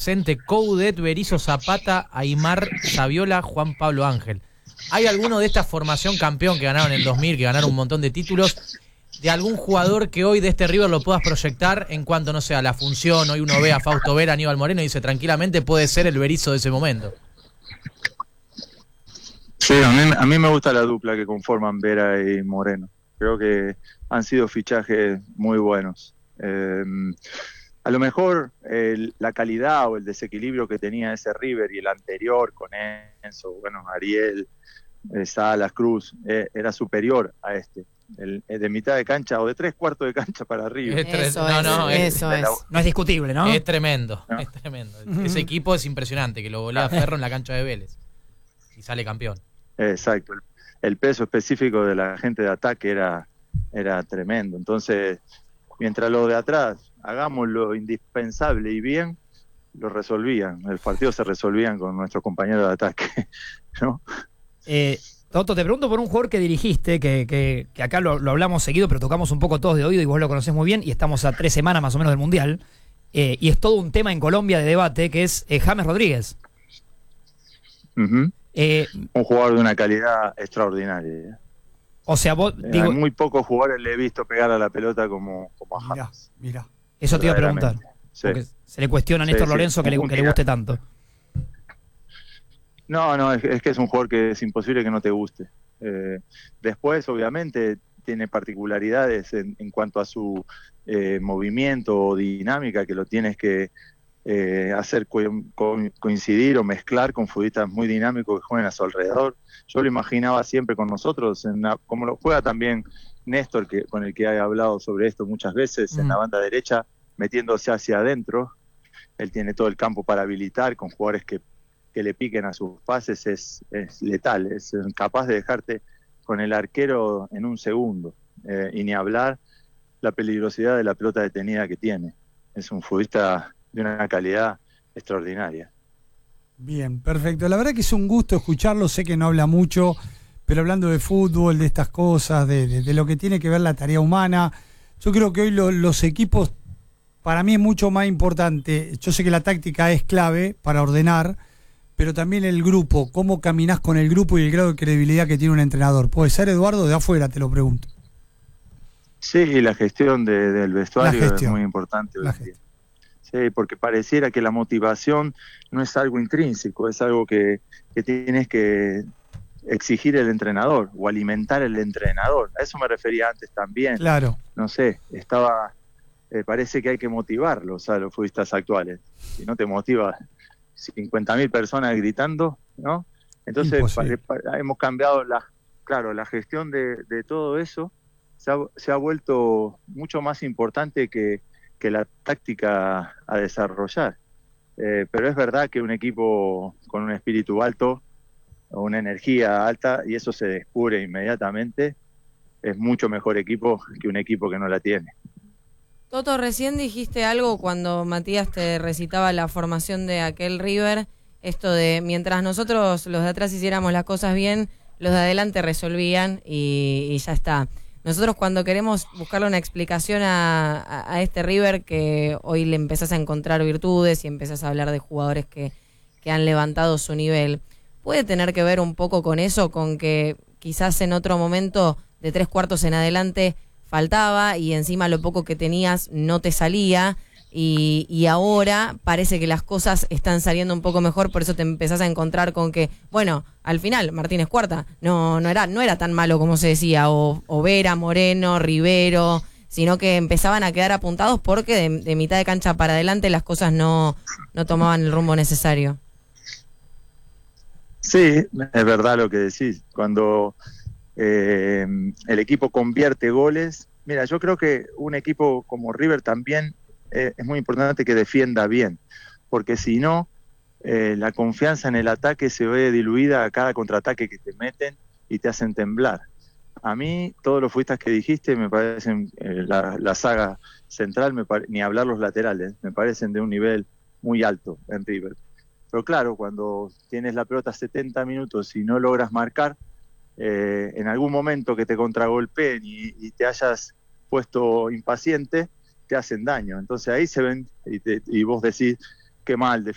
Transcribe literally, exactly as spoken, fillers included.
presente Coudet, Berizzo, Zapata, Aimar, Saviola, Juan Pablo Ángel. ¿Hay alguno de esta formación campeón que ganaron en el dos mil, que ganaron un montón de títulos, de algún jugador que hoy de este River lo puedas proyectar en cuanto, no sé, a la función? Hoy uno ve a Fausto Vera, Aníbal Moreno y dice tranquilamente puede ser el Berizzo de ese momento. Sí, a mí, a mí me gusta la dupla que conforman Vera y Moreno. Creo que han sido fichajes muy buenos. Eh, a lo mejor el, la calidad o el desequilibrio que tenía ese River y el anterior con Enzo, bueno, Ariel, eh, Salas, Cruz, eh, era superior a este. El, el de mitad de cancha o de tres cuartos de cancha para arriba. Eso no, no, es, eso es. No es discutible, ¿no? Es tremendo, ¿no? es tremendo. Ese equipo es impresionante, que lo golea Ferro en la cancha de Vélez y sale campeón. Exacto. El, el peso específico de la gente de ataque era, era tremendo. Entonces, mientras los de atrás hagamos lo indispensable y bien, lo resolvían. El partido se resolvían con nuestros compañeros de ataque, ¿no? Eh, Toto, te pregunto por un jugador que dirigiste, que, que, que acá lo, lo hablamos seguido, pero tocamos un poco todos de oído y vos lo conocés muy bien, y estamos a tres semanas más o menos del Mundial, eh, y es todo un tema en Colombia de debate, que es eh, James Rodríguez. Uh-huh. Eh, un jugador de una calidad extraordinaria. O sea, vos... Eh, digo, a muy pocos jugadores le he visto pegar a la pelota como, como a James. Mira, mira. Eso te iba a preguntar. Sí. Porque se le cuestiona a Néstor Sí, sí. Lorenzo que, le, que le guste tanto. No, no, es, es que es un jugador que es imposible que no te guste. Eh, después, obviamente, tiene particularidades en, en cuanto a su eh, movimiento o dinámica, que lo tienes que eh, hacer co- co- coincidir o mezclar con futbolistas muy dinámicos que jueguen a su alrededor. Yo lo imaginaba siempre con nosotros, en la, como lo juega también Néstor, que, con el que he hablado sobre esto muchas veces, mm. en la banda derecha, metiéndose hacia adentro. Él tiene todo el campo para habilitar con jugadores que que le piquen a sus pases, es, es letal, es capaz de dejarte con el arquero en un segundo, eh, y ni hablar la peligrosidad de la pelota detenida que tiene. Es un futbolista de una calidad extraordinaria. Bien, perfecto. La verdad que es un gusto escucharlo, sé que no habla mucho, pero hablando de fútbol, de estas cosas, de, de, de lo que tiene que ver la tarea humana, yo creo que hoy lo, los equipos, para mí es mucho más importante. Yo sé que la táctica es clave para ordenar, pero también el grupo, cómo caminás con el grupo y el grado de credibilidad que tiene un entrenador. ¿Puede ser, Eduardo? De afuera te lo pregunto. Sí, y la gestión de, del vestuario gestión. es muy importante. Sí, porque pareciera que la motivación no es algo intrínseco, es algo que, que tienes que exigir el entrenador o alimentar el entrenador. A eso me refería antes también. Claro. No sé, estaba... Eh, parece que hay que motivarlos a los futbolistas actuales. Si no te motiva... cincuenta mil personas gritando, ¿no? Entonces pa, pa, hemos cambiado la, claro, la gestión de, de todo eso se ha, se ha vuelto mucho más importante que, que la táctica a desarrollar. Eh, pero es verdad que un equipo con un espíritu alto o una energía alta, y eso se descubre inmediatamente, es mucho mejor equipo que un equipo que no la tiene. Toto, recién dijiste algo cuando Matías te recitaba la formación de aquel River, esto de mientras nosotros los de atrás hiciéramos las cosas bien, los de adelante resolvían y, y ya está. Nosotros cuando queremos buscarle una explicación a, a, a este River, que hoy le empezás a encontrar virtudes y empezás a hablar de jugadores que, que han levantado su nivel, ¿puede tener que ver un poco con eso, con que quizás en otro momento de tres cuartos en adelante faltaba y encima lo poco que tenías no te salía y, y ahora parece que las cosas están saliendo un poco mejor, por eso te empezás a encontrar con que, bueno, al final Martínez Cuarta no no era no era tan malo como se decía, o, o Vera, Moreno, Rivero, sino que empezaban a quedar apuntados porque de, de mitad de cancha para adelante las cosas no, no tomaban el rumbo necesario. Sí, es verdad lo que decís. Cuando Eh, el equipo convierte goles. Mira, yo creo que un equipo como River también eh, es muy importante que defienda bien, porque si no, eh, la confianza en el ataque se ve diluida a cada contraataque que te meten y te hacen temblar. A mí, todos los futbolistas que dijiste me parecen, eh, la, la saga central, me pare, ni hablar los laterales, me parecen de un nivel muy alto en River. Pero claro, cuando tienes la pelota setenta minutos y no logras marcar, Eh, en algún momento que te contragolpeen y, y te hayas puesto impaciente, te hacen daño. Entonces ahí se ven y, te, y vos decís, qué mal,